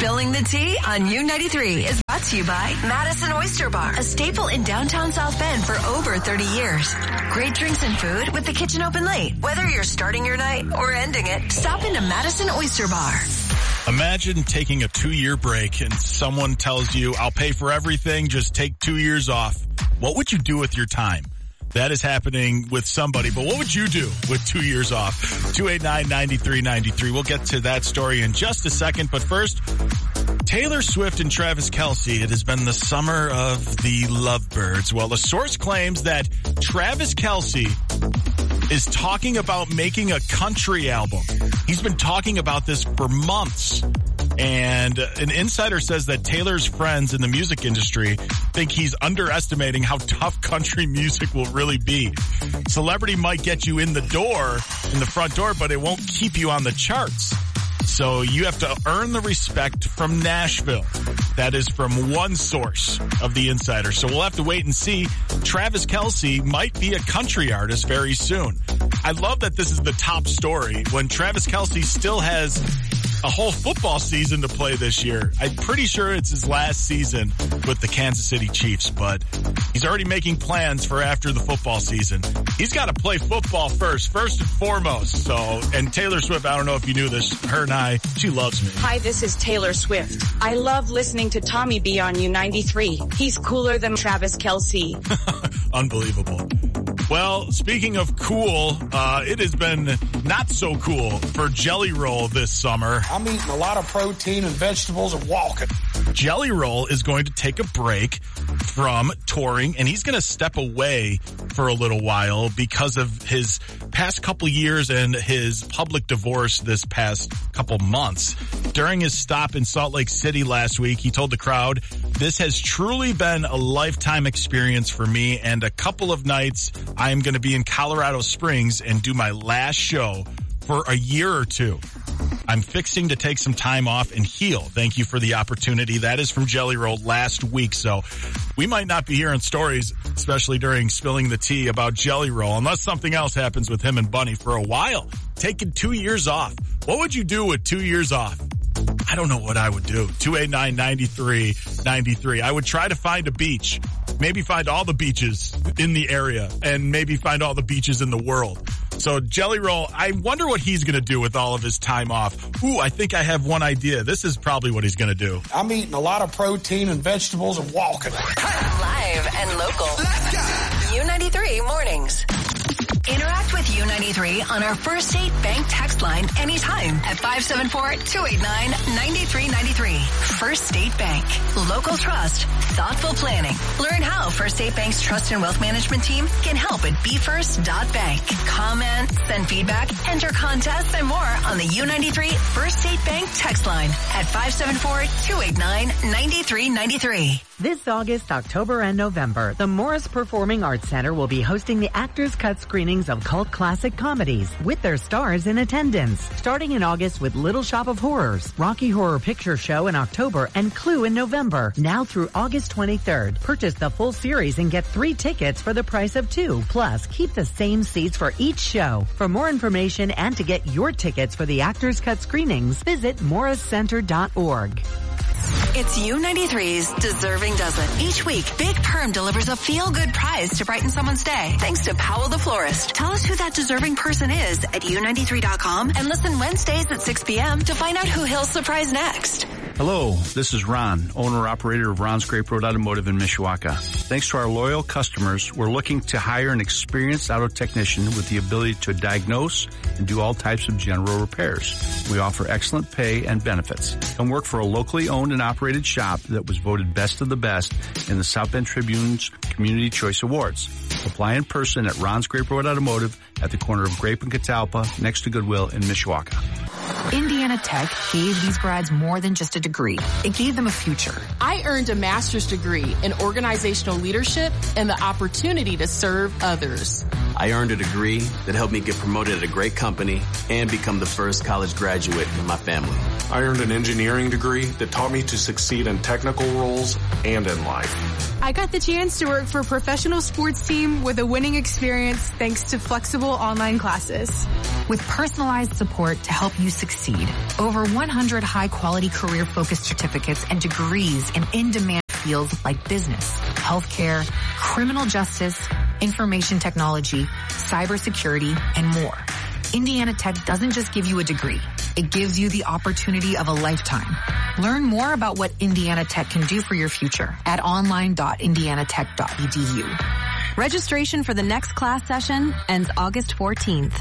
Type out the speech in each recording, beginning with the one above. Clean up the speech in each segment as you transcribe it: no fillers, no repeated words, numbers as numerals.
Spilling the Tea on U93 is brought to you by Madison Oyster Bar, a staple in downtown South Bend for over 30 years. Great drinks and food with the kitchen open late. Whether you're starting your night or ending it, stop into Madison Oyster Bar. Imagine taking a 2-year break and someone tells you, I'll pay for everything, just take 2 years off. What would you do with your time? That is happening with somebody, but what would you do with 2 years off? 289-9393. We'll get to that story in just a second, but first, Taylor Swift and Travis Kelce. It has been the summer of the lovebirds. Well, a source claims that Travis Kelce is talking about making a country album. He's been talking about this for months. And an insider says that Taylor's friends in the music industry think he's underestimating how tough country music will really be. Celebrity might get you in the front door, but it won't keep you on the charts. So you have to earn the respect from Nashville. That is from one source of the insider. So we'll have to wait and see. Travis Kelce might be a country artist very soon. I love that this is the top story when Travis Kelce still has a whole football season to play this year. I'm pretty sure it's his last season with the Kansas City Chiefs, but he's already making plans for after the football season. He's got to play football first and foremost. So, and Taylor Swift, I don't know if you knew this, her and I, she loves me. Hi, this is Taylor Swift. I love listening to Tommy B on U93. He's cooler than Travis Kelce. Unbelievable. Well, speaking of cool, it has been not so cool for Jelly Roll this summer. I'm eating a lot of protein and vegetables and walking. Jelly Roll is going to take a break from touring, and he's going to step away for a little while because of his past couple years and his public divorce this past couple months. During his stop in Salt Lake City last week, he told the crowd, "This has truly been a lifetime experience for me, and a couple of nights I am going to be in Colorado Springs and do my last show for a year or two. I'm fixing to take some time off and heal. Thank you for the opportunity." That is from Jelly Roll last week. So we might not be hearing stories, especially during Spilling the Tea, about Jelly Roll, unless something else happens with him and Bunny for a while. Taking 2 years off. What would you do with 2 years off? I don't know what I would do. 289-9393. I would try to find a beach. Maybe find all the beaches in the area and maybe find all the beaches in the world. So Jelly Roll, I wonder what he's going to do with all of his time off. Ooh, I think I have one idea. This is probably what he's going to do. I'm eating a lot of protein and vegetables and walking. Live and local. Let's go. U93 Mornings. Interact with U93 on our First State Bank text line anytime at 574-289-9393. First State Bank. Local trust. Thoughtful planning. Learn how First State Bank's trust and wealth management team can help at BeFirst.bank. Comment, send feedback, enter contests, and more on the U93 First State Bank text line at 574-289-9393. This August, October, and November, the Morris Performing Arts Center will be hosting the Actors Cut screenings of cult classic comedies with their stars in attendance. Starting in August with Little Shop of Horrors, Rocky Horror Picture Show in October, and Clue in November. Now through August 23rd. Purchase the full series and get 3 tickets for the price of 2. Plus, keep the same seats for each show. For more information and to get your tickets for the Actors Cut screenings, visit morriscenter.org. It's U93's Deserving Dozen. Each week, Big Perm delivers a feel-good prize to brighten someone's day. Thanks to Powell the Florist. Tell us who that deserving person is at U93.com and listen Wednesdays at 6 p.m. to find out who he'll surprise next. Hello, this is Ron, owner-operator of Ron's Grape Road Automotive in Mishawaka. Thanks to our loyal customers, we're looking to hire an experienced auto technician with the ability to diagnose and do all types of general repairs. We offer excellent pay and benefits. Come work for a locally owned and operated shop that was voted best of the best in the South Bend Tribune's Community Choice Awards. Apply in person at Ron's Grape Road Automotive at the corner of Grape and Catalpa next to Goodwill in Mishawaka. Indiana Tech gave these grads more than just a degree. It gave them a future. I earned a master's degree in organizational leadership and the opportunity to serve others. I earned a degree that helped me get promoted at a great company and become the first college graduate in my family. I earned an engineering degree that taught me to succeed in technical roles and in life. I got the chance to work for a professional sports team with a winning experience thanks to flexible online classes. With personalized support to help you succeed, over 100 high-quality career-focused certificates and degrees in in-demand fields like business, healthcare, criminal justice, information technology, cybersecurity, and more. Indiana Tech doesn't just give you a degree. It gives you the opportunity of a lifetime. Learn more about what Indiana Tech can do for your future at online.indianatech.edu. Registration for the next class session ends August 14th.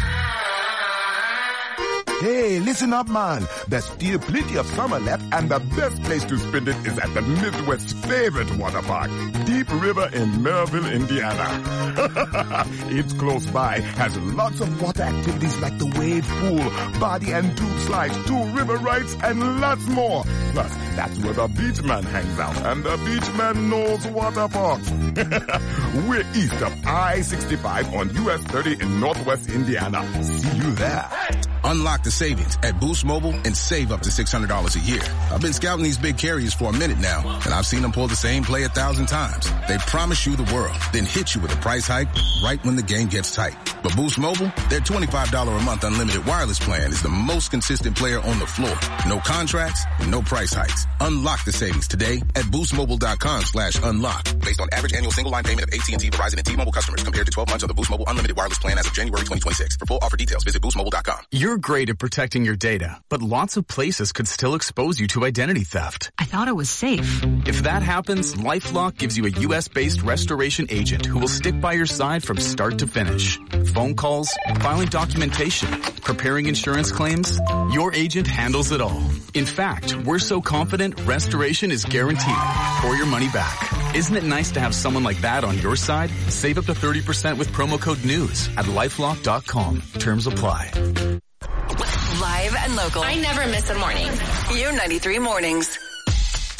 Hey, listen up, man. There's still plenty of summer left, and the best place to spend it is at the Midwest's favorite water park, Deep River in Merrillville, Indiana. It's close by, has lots of water activities like the wave pool, body and tube slides, 2 river rides, and lots more. Plus, that's where the beach man hangs out, and the beach man knows water parks. We're east of I-65 on US 30 in Northwest Indiana. See you there. Unlock the savings at Boost Mobile and save up to $600 a year. I've been scouting these big carriers for a minute now, and I've seen them pull the same play 1,000 times. They promise you the world, then hit you with a price hike right when the game gets tight. But Boost Mobile, their $25 a month unlimited wireless plan is the most consistent player on the floor. No contracts, no price hikes. Unlock the savings today at boostmobile.com/unlock. Based on average annual single line payment of AT&T, Verizon, and T-Mobile customers compared to 12 months of the Boost Mobile unlimited wireless plan as of January 2026. For full offer details, visit boostmobile.com. You're great at protecting your data, but lots of places could still expose you to identity theft. I thought it was safe. If that happens, LifeLock gives you a U.S.-based restoration agent who will stick by your side from start to finish. Phone calls, filing documentation, preparing insurance claims, your agent handles it all. In fact, we're so confident restoration is guaranteed or your money back. Isn't it nice to have someone like that on your side? Save up to 30% with promo code NEWS at LifeLock.com. Terms apply. Live and local. I never miss a morning. U93 Mornings.